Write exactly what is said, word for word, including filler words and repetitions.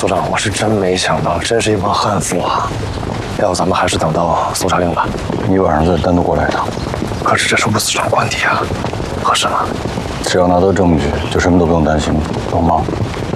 所长，我是真没想到，真是一帮悍妇啊！要不咱们还是等到搜查令吧。 你晚上再单独过来一趟。 可是这是无死闯关题啊，合适吗？ 只要拿到证据，就什么都不用担心了，懂吗？